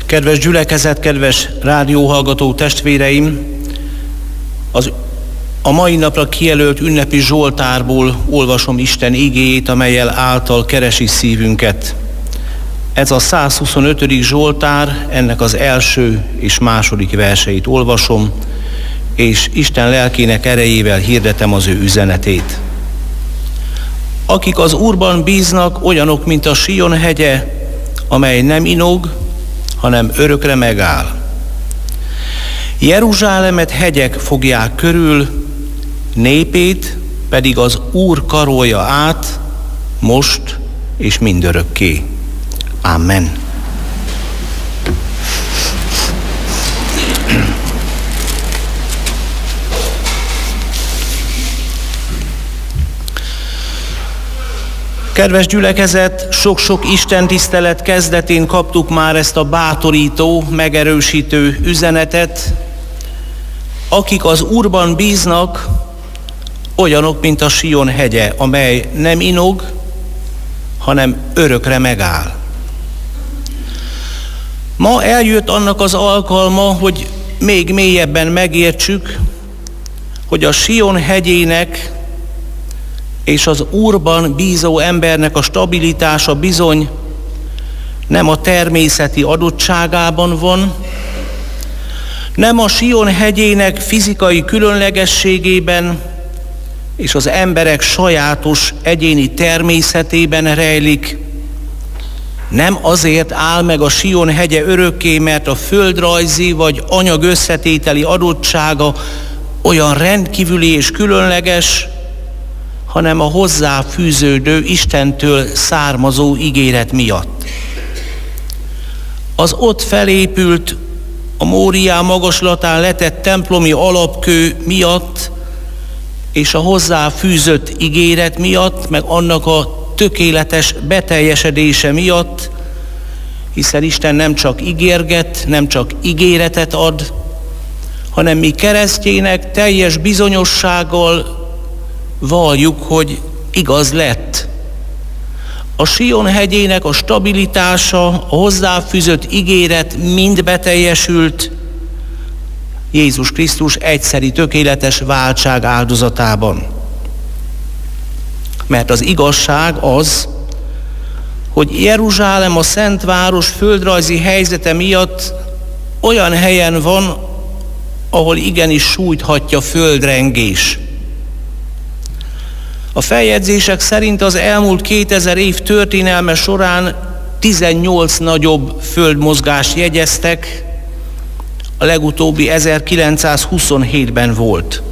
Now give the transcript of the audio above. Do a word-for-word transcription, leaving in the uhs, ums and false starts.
Kedves gyülekezet, kedves rádióhallgató testvéreim! Az, a mai napra kijelölt ünnepi zsoltárból olvasom Isten igéjét, amellyel által keresi szívünket. Ez a százhuszonötödik zsoltár, ennek az első és második verseit olvasom, és Isten lelkének erejével hirdetem az ő üzenetét. Akik az Úrban bíznak, olyanok, mint a Sion hegye, amely nem inog, hanem örökre megáll. Jeruzsálemet hegyek fogják körül, népét pedig az Úr karolja át, most és mindörökké. Amen. Kedves gyülekezet, sok-sok istentisztelet kezdetén kaptuk már ezt a bátorító, megerősítő üzenetet. Akik az Úrban bíznak, olyanok, mint a Sion hegye, amely nem inog, hanem örökre megáll. Ma eljött annak az alkalma, hogy még mélyebben megértsük, hogy a Sion hegyének és az Úrban bízó embernek a stabilitása bizony nem a természeti adottságában van, nem a Sion hegyének fizikai különlegességében és az emberek sajátos egyéni természetében rejlik, nem azért áll meg a Sion hegye örökké, mert a földrajzi vagy anyag összetételi adottsága olyan rendkívüli és különleges, hanem a hozzá fűződő, Istentől származó ígéret miatt. Az ott felépült, a Móriá magaslatán letett templomi alapkő miatt, és a hozzá fűzött ígéret miatt, meg annak a tökéletes beteljesedése miatt, hiszen Isten nem csak ígérget, nem csak ígéretet ad, hanem mi keresztjének teljes bizonyossággal valljuk, hogy igaz lett. A Sion hegyének a stabilitása, a hozzáfűzött ígéret mind beteljesült Jézus Krisztus egyszeri tökéletes váltság áldozatában. Mert az igazság az, hogy Jeruzsálem a Szent Város földrajzi helyzete miatt olyan helyen van, ahol igenis sújthatja földrengés. A feljegyzések szerint az elmúlt kétezer év történelme során tizennyolc nagyobb földmozgást jegyeztek, a legutóbbi ezerkilencszázhuszonhétben volt.